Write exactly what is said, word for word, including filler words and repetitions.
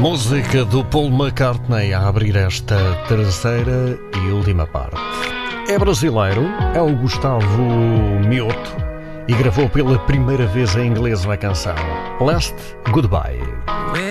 Música do Paul McCartney a abrir esta terceira e última parte. É brasileiro, é o Gustavo Mioto e gravou pela primeira vez em inglês uma canção, Last Goodbye.